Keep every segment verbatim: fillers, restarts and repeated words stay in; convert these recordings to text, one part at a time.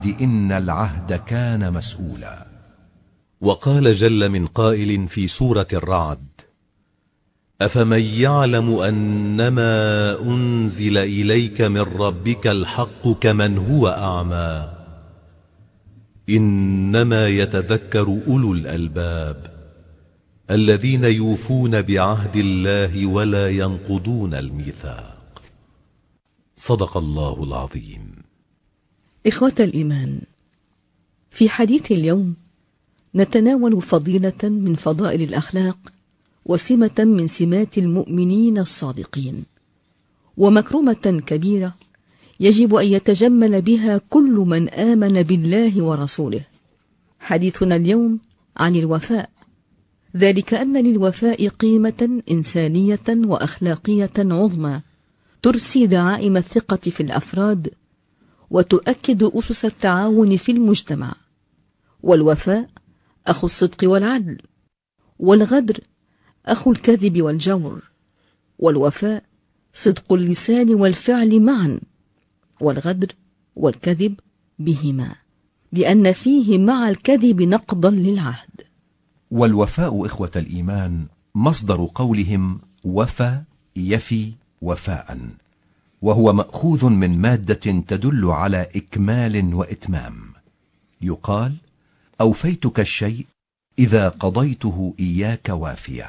إن العهد كان مسؤولا. وقال جل من قائل في سورة الرعد: أفمن يعلم أنما أنزل إليك من ربك الحق كمن هو أعمى إنما يتذكر أولو الألباب الذين يوفون بعهد الله ولا ينقضون الميثاق. صدق الله العظيم. إخوة الإيمان، في حديث اليوم نتناول فضيلة من فضائل الأخلاق وسمة من سمات المؤمنين الصادقين، ومكرمة كبيرة يجب أن يتجمل بها كل من آمن بالله ورسوله. حديثنا اليوم عن الوفاء، ذلك أن للوفاء قيمة إنسانية وأخلاقية عظمى ترسي دعائم الثقة في الأفراد وتؤكد أسس التعاون في المجتمع. والوفاء أخو الصدق والعدل، والغدر أخو الكذب والجور. والوفاء صدق اللسان والفعل معا، والغدر والكذب بهما، لأن فيه مع الكذب نقضا للعهد. والوفاء إخوة الإيمان مصدر قولهم وفى يفي وفاء، وهو مأخوذ من مادة تدل على إكمال وإتمام. يقال: أوفيتك الشيء إذا قضيته إياك وافيا،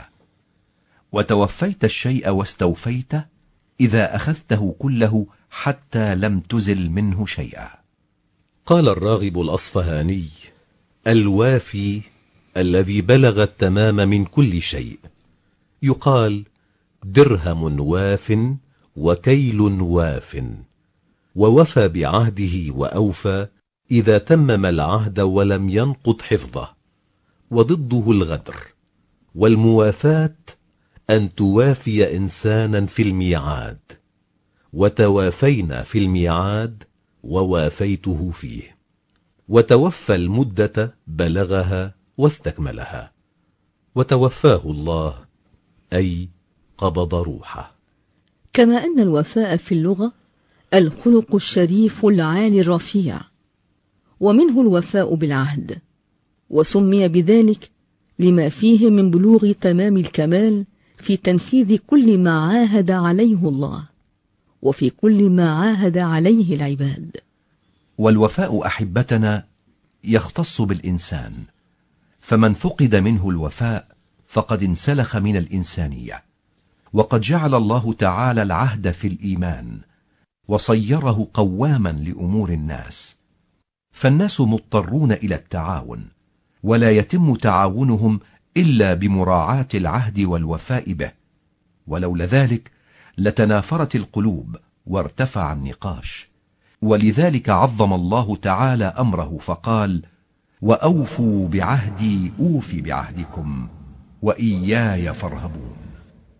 وتوفيت الشيء واستوفيته إذا أخذته كله حتى لم تزل منه شيئا. قال الراغب الأصفهاني: الوافي الذي بلغ التمام من كل شيء. يقال: درهم واف وكيل واف. ووفى بعهده وأوفى إذا تمم العهد ولم ينقض حفظه، وضده الغدر. والموافاة أن توافي إنسانا في الميعاد، وتوافينا في الميعاد ووافيته فيه. وتوفى المدة بلغها واستكملها، وتوفاه الله أي قبض روحه. كما أن الوفاء في اللغة الخلق الشريف العالي الرفيع، ومنه الوفاء بالعهد، وسمي بذلك لما فيه من بلوغ تمام الكمال في تنفيذ كل ما عاهد عليه الله، وفي كل ما عاهد عليه العباد. والوفاء أحبتنا يختص بالإنسان، فمن فقد منه الوفاء فقد انسلخ من الإنسانية. وقد جعل الله تعالى العهد في الإيمان وصيره قواما لأمور الناس، فالناس مضطرون إلى التعاون، ولا يتم تعاونهم إلا بمراعاة العهد والوفاء به، ولولا ذلك لتنافرت القلوب وارتفع النقاش. ولذلك عظم الله تعالى أمره فقال: وأوفوا بعهدي أوف بعهدكم وإياي فارهبون.